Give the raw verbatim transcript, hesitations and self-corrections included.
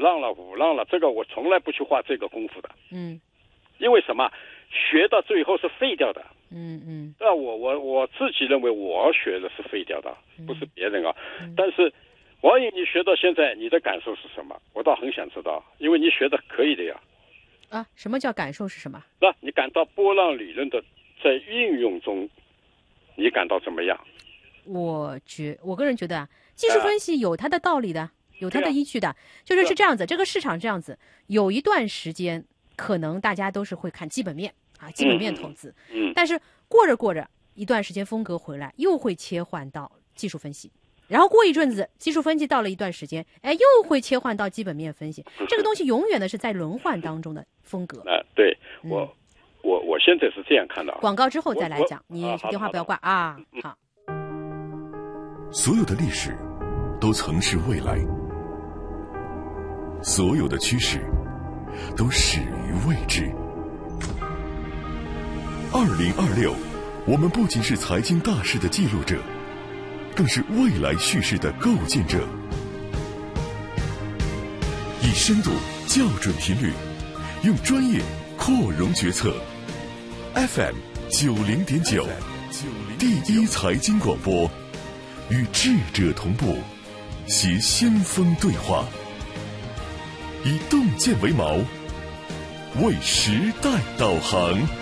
浪了五浪了，这个我从来不去花这个功夫的。 嗯， 因为什么？学到最后是废掉的。 嗯嗯。 那我我我自己认为我学的是废掉的，不是别人啊。 嗯、 但是王颖，你学到现在，你的感受是什么？我倒很想知道，因为你学的可以的呀。 啊，什么叫感受是什么？ 那你感到波浪理论的在运用中，你感到怎么样？ 我觉我个人觉得啊，技术分析有它的道理的，啊、有它的依据的，啊、就是是这样子，这个市场这样子，有一段时间可能大家都是会看基本面啊，基本面投资， 嗯，嗯但是过着过着一段时间风格回来，又会切换到技术分析。然后过一阵子，技术分析到了一段时间，哎，又会切换到基本面分析。这个东西永远的是在轮换当中的风格。 啊、呃，对我， 嗯、 我我现在是这样看的。 广告之后再来讲，你电话不要挂啊。好。 所有的历史都曾是未来，所有的趋势都始于未知。二零二六，我们不仅是财经大事的记录者，更是未来叙事的构建者。以深度校准频率，用专业扩容决策。F M 九零点九，第一财经广播，与智者同步，携先锋对话，以洞见为锚，为时代导航。